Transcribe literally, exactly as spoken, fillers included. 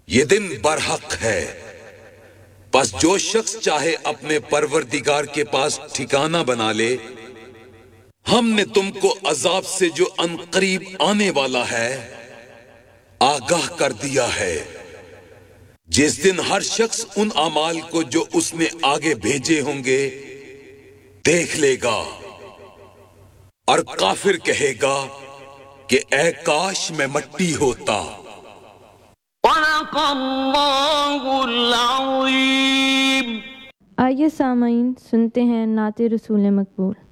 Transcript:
ये दिन बरहक है, बस जो शख्स चाहे अपने परवरदिगार के पास ठिकाना बना ले। हमने तुमको अजाब से जो अनकरीब आने वाला है आगाह कर दिया है, जिस दिन हर शख्स उन अमाल को जो उसने आगे भेजे होंगे देख लेगा और काफिर कहेगा कि ऐ काश मैं मट्टी होता। आइए सामाईन सुनते हैं नाते रसूल मकबूल।